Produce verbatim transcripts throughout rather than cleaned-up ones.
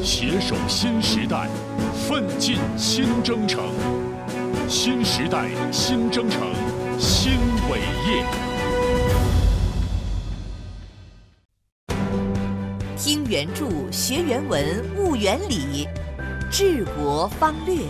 携手新时代，奋进新征程。新时代新征程，新伟业。 听原著，学原文，悟原理，治国方略。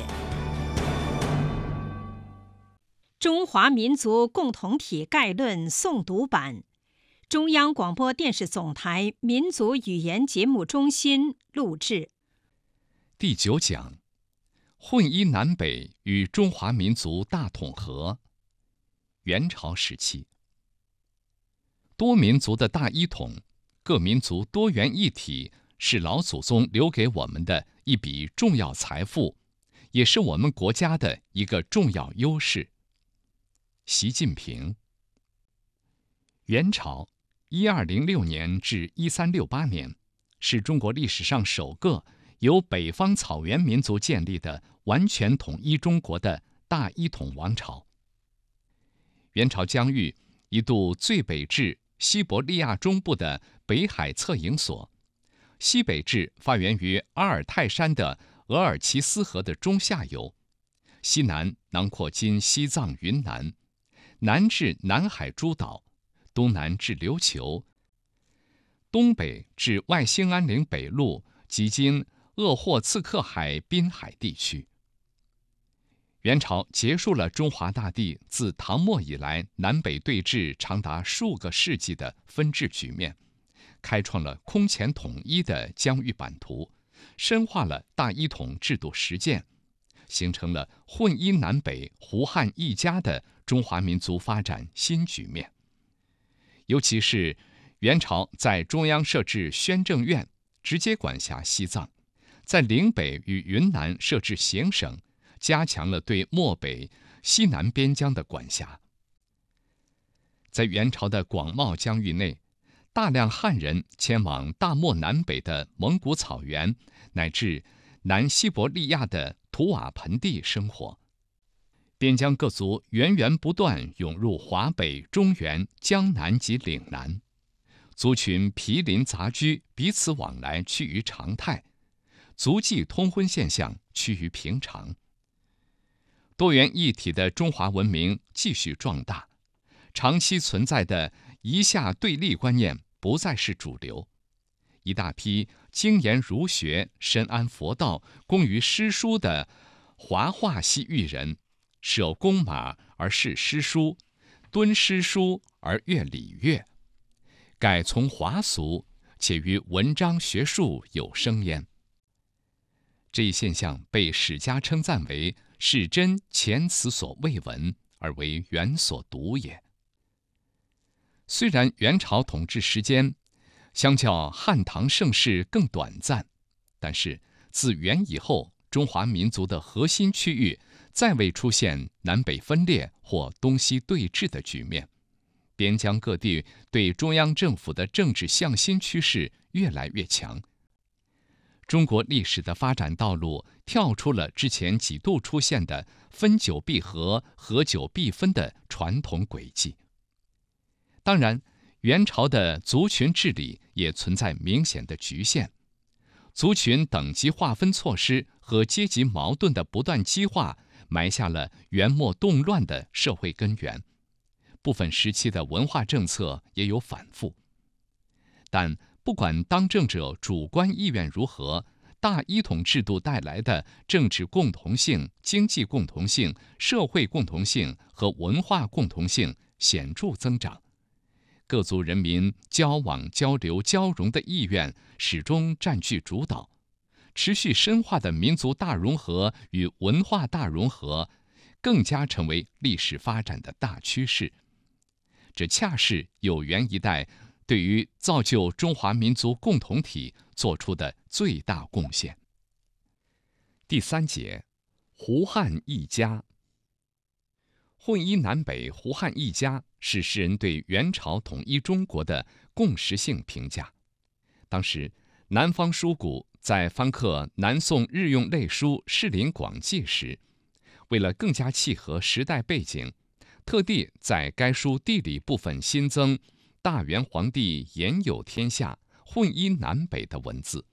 中华民族共同体概论诵读版，中央广播电视总台民族语言节目中心录制。 第九讲：混一南北与中华民族大统合。元朝时期，多民族的大一统，各民族多元一体，是老祖宗留给我们的一笔重要财富，也是我们国家的一个重要优势。习近平。元朝一二零六年至一三六八年，是中国历史上首个由北方草原民族建立的完全统一中国的大一统王朝。元朝疆域一度最北至西伯利亚中部的北海策营所，西北至发源于阿尔泰山的额尔齐斯河的中下游，西南囊括今西藏云南，南至南海诸岛，东南至琉球，东北至外兴安岭北路及今鄂霍次克海滨海地区。元朝结束了中华大地自唐末以来南北对峙长达数个世纪的分治局面，开创了空前统一的疆域版图，深化了大一统制度实践，形成了混一南北胡汉一家的中华民族发展新局面。尤其是元朝在中央设置宣政院，直接管辖西藏，在岭北与云南设置行省，加强了对漠北、西南边疆的管辖。在元朝的广袤疆域内，大量汉人迁往大漠南北的蒙古草原，乃至南西伯利亚的图瓦盆地生活。边疆各族源源不断涌入华北、中原、江南及岭南，族群毗邻杂居，彼此往来趋于常态，族际通婚现象趋于平常。多元一体的中华文明继续壮大，长期存在的夷夏对立观念不再是主流。一大批精研儒学、深谙佛道、工于诗书的华化系域人，舍弓马而视诗书，敦诗书而悦礼乐，改从华俗，且于文章学术有声焉。这一现象被史家称赞为是真前此所未闻，而为元所独也。虽然元朝统治时间相较汉唐盛世更短暂，但是自元以后，中华民族的核心区域再未出现南北分裂或东西对峙的局面，边疆各地对中央政府的政治向心趋势越来越强。中国历史的发展道路跳出了之前几度出现的分久必合、合久必分的传统轨迹。当然，元朝的族群治理也存在明显的局限，族群等级划分措施和阶级矛盾的不断激化，埋下了元末动乱的社会根源。部分时期的文化政策也有反复，但不管当政者主观意愿如何，大一统制度带来的政治共同性、经济共同性、社会共同性和文化共同性显著增长，各族人民交往、交流、交融的意愿始终占据主导，持续深化的民族大融合与文化大融合更加成为历史发展的大趋势。这恰是有元一代对于造就中华民族共同体做出的最大贡献。第三节，胡汉一家。混一南北胡汉一家是世人对元朝统一中国的共识性评价。当时南方书谷在翻刻南宋日用类书《士林广记》时，为了更加契合时代背景，特地在该书地理部分新增大元皇帝言有天下、混一南北的文字，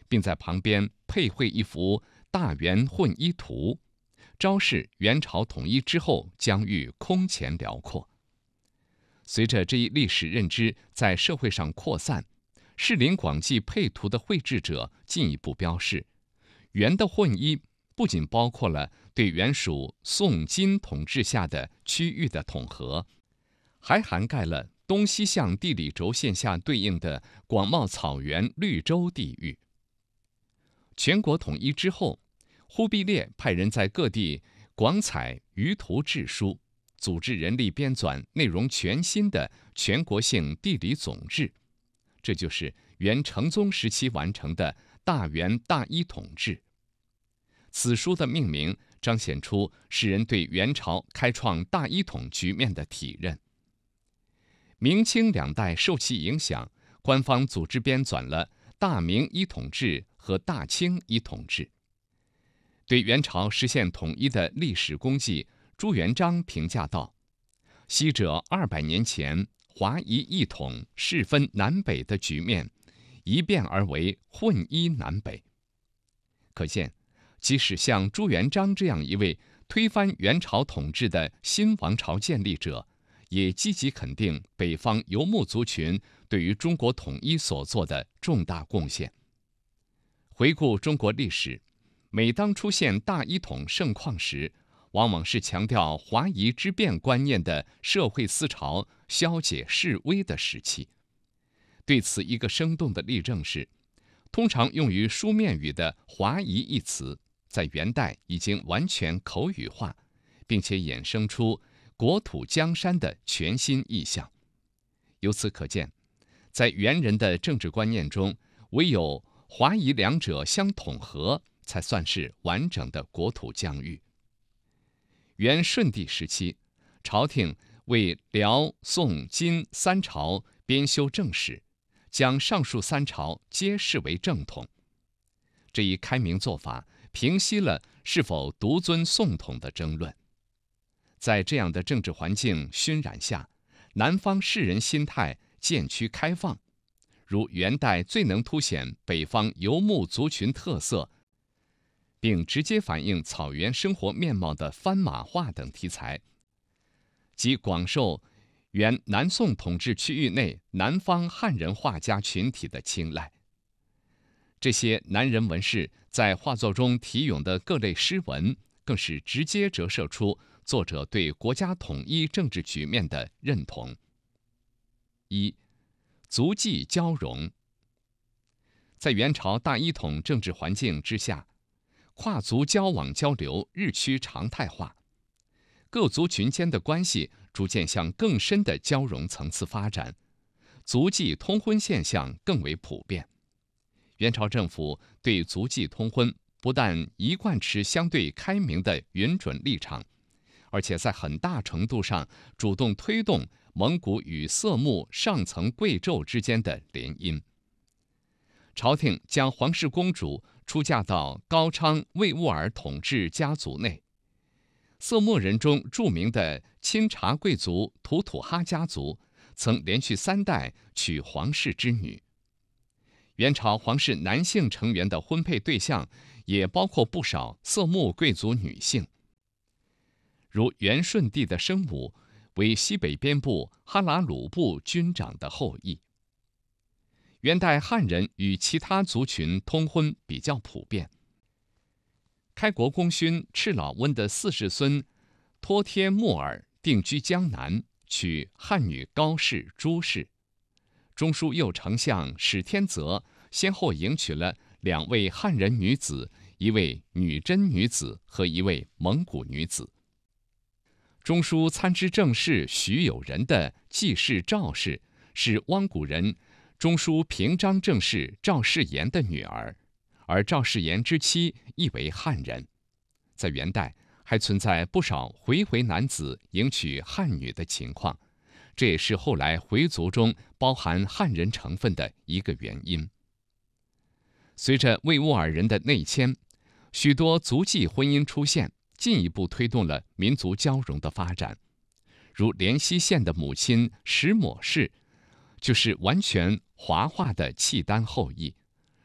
并在旁边配绘一幅大元混一图，昭示元朝统一之后疆域空前辽阔。随着这一历史认知在社会上扩散，士林广记配图的绘制者进一步标示，元的混一不仅包括了对原属宋金统治下的区域的统合，还涵盖了东西向地理轴线下对应的广袤草原绿洲地域。全国统一之后，忽必烈派人在各地广采舆图志书，组织人力编纂内容全新的全国性地理总志，这就是元成宗时期完成的大元大一统志。此书的命名彰显出世人对元朝开创大一统局面的体认。明清两代受其影响，官方组织编纂了大明一统志和大清一统志。对元朝实现统一的历史功绩，朱元璋评价道：“昔者二百年前华夷一统世分南北的局面，一变而为混一南北。”可见，即使像朱元璋这样一位推翻元朝统治的新王朝建立者，也积极肯定北方游牧族群对于中国统一所做的重大贡献。回顾中国历史，每当出现大一统盛况时，往往是强调华夷之变观念的社会思潮消解式微的时期。对此一个生动的例证是，通常用于书面语的华夷一词，在元代已经完全口语化，并且衍生出国土江山的全新意象。由此可见，在元人的政治观念中，唯有华夷两者相统合，才算是完整的国土疆域。元顺帝时期，朝廷为辽、宋、金三朝编修正史，将上述三朝皆视为正统。这一开明做法平息了是否独尊宋统的争论。在这样的政治环境熏染下，南方士人心态渐趋开放，如元代最能凸显北方游牧族群特色，并直接反映草原生活面貌的番马画等题材，即广受原南宋统治区域内南方汉人画家群体的青睐。这些南人文士在画作中题咏的各类诗文，更是直接折射出作者对国家统一政治局面的认同。一、族际交融。在元朝大一统政治环境之下，跨族交往交流日趋常态化，各族群间的关系逐渐向更深的交融层次发展，族际通婚现象更为普遍。元朝政府对族际通婚不但一贯持相对开明的允准立场，而且在很大程度上主动推动蒙古与色目上层贵胄之间的联姻。朝廷将皇室公主出嫁到高昌魏兀儿统治家族内，色目人中著名的钦察贵族图土哈家族曾连续三代娶皇室之女。元朝皇室男性成员的婚配对象也包括不少色目贵族女性，如元顺帝的生母为西北边部哈拉鲁部军长的后裔。元代汉人与其他族群通婚比较普遍。开国功勋赤老温的四世孙托帖木儿定居江南，娶汉女高氏朱氏。中书右丞相史天泽先后迎娶了两位汉人女子，一位女真女子和一位蒙古女子。中书参知政事徐有仁的继室赵氏是汪古人中书平章政事赵世炎的女儿，而赵世炎之妻亦为汉人。在元代还存在不少回回男子迎娶汉女的情况，这也是后来回族中包含汉人成分的一个原因。随着魏兀儿人的内迁，许多族际婚姻出现，进一步推动了民族交融的发展。如莲溪县的母亲石抹氏，就是完全华化的契丹后裔，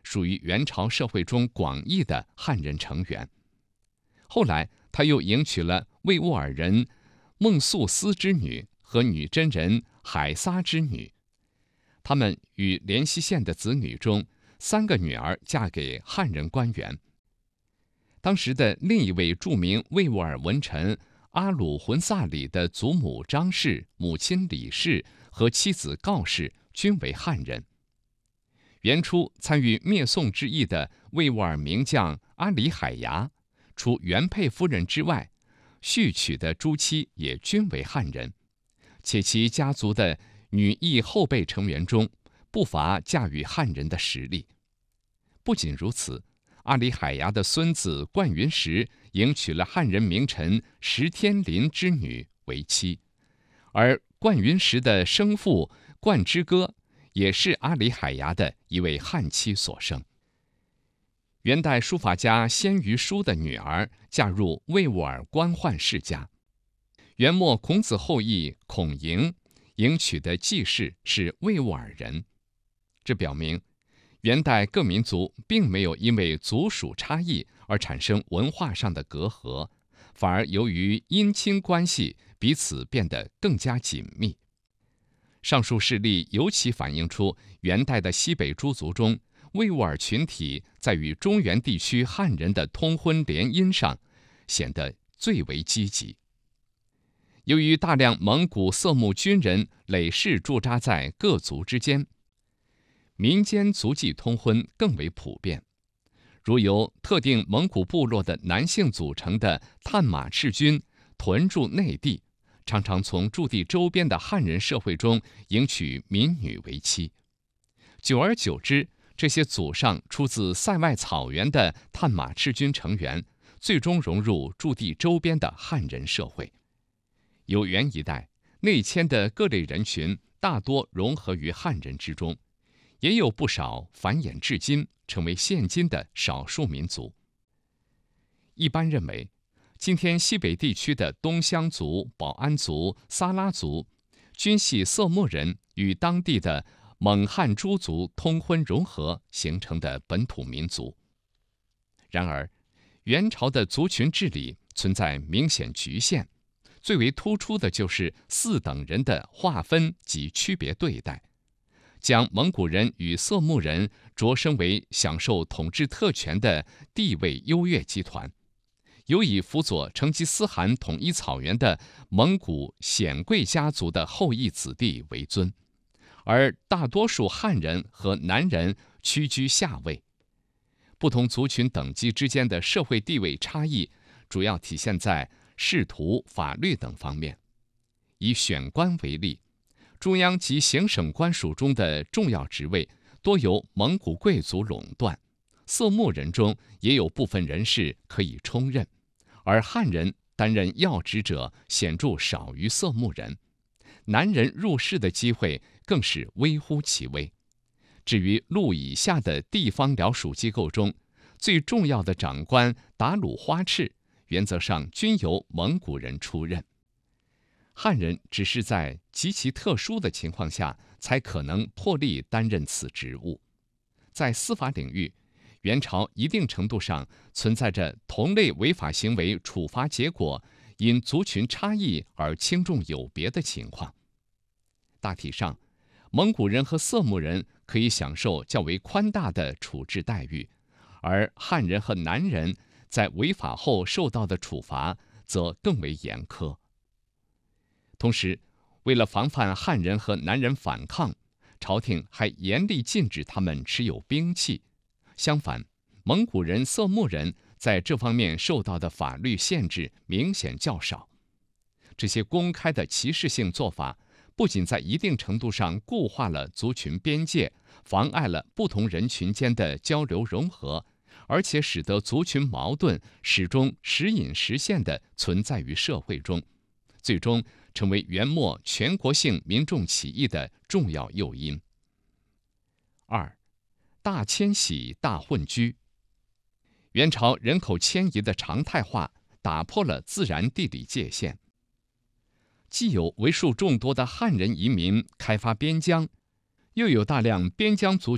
属于元朝社会中广义的汉人成员。后来，他又迎娶了魏兀尔人孟素斯之女和女真人海撒之女。他们与连溪县的子女中，三个女儿嫁给汉人官员。当时的另一位著名魏兀尔文臣阿鲁浑萨里的祖母张氏、母亲李氏和妻子告氏均为汉人。元初参与灭宋之役的魏兀尔名将阿里海牙，除原配夫人之外，续娶的诸妻也均为汉人，且其家族的女裔后辈成员中不乏嫁与汉人的实力。不仅如此，阿里海牙的孙子冠云石迎娶了汉人名臣石天林之女为妻，而冠云石的生父冠之歌也是阿里海牙的一位汉妻所生。元代书法家鲜于书的女儿嫁入魏兀尔官宦世家。元末孔子后裔孔莹迎娶的继室是魏兀尔人，这表明元代各民族并没有因为族属差异而产生文化上的隔阂，反而由于姻亲关系彼此变得更加紧密。上述事例尤其反映出元代的西北诸族中，魏兀尔群体在与中原地区汉人的通婚联姻上显得最为积极。由于大量蒙古色目军人累世驻扎在各族之间，民间族际通婚更为普遍。如由特定蒙古部落的男性组成的探马赤军屯驻内地，常常从驻地周边的汉人社会中迎娶民女为妻。久而久之，这些祖上出自塞外草原的探马赤军成员，最终融入驻地周边的汉人社会。由元一代内迁的各类人群大多融合于汉人之中，也有不少繁衍至今，成为现今的少数民族。一般认为，今天西北地区的东乡族、保安族、撒拉族，均系色目人与当地的蒙汉诸族通婚融合形成的本土民族。然而，元朝的族群治理存在明显局限，最为突出的就是四等人的划分及区别对待，将蒙古人与色目人擢升为享受统治特权的地位优越集团，有以辅佐成吉思汗统一草原的蒙古显贵家族的后裔子弟为尊，而大多数汉人和南人屈居下位。不同族群等级之间的社会地位差异，主要体现在仕途、法律等方面。以选官为例，中央及行省官署中的重要职位多由蒙古贵族垄断，色目人中也有部分人士可以充任，而汉人担任要职者显著少于色目人，南人入仕的机会更是微乎其微。至于路以下的地方僚属机构中，最重要的长官达鲁花赤原则上均由蒙古人出任。汉人只是在极其特殊的情况下才可能破例担任此职务。在司法领域，元朝一定程度上存在着同类违法行为处罚结果因族群差异而轻重有别的情况。大体上，蒙古人和色目人可以享受较为宽大的处置待遇，而汉人和南人在违法后受到的处罚则更为严苛。同时，为了防范汉人和南人反抗，朝廷还严厉禁止他们持有兵器。相反，蒙古人、色目人在这方面受到的法律限制明显较少。这些公开的歧视性做法，不仅在一定程度上固化了族群边界，妨碍了不同人群间的交流融合，而且使得族群矛盾始终时隐时现地存在于社会中，最终成为元末全国性民众起义的重要诱因。二、大迁徙、大混居。元朝人口迁移的常态化打破了自然地理界限，既有为数众多的汉人移民开发边疆，又有大量边疆族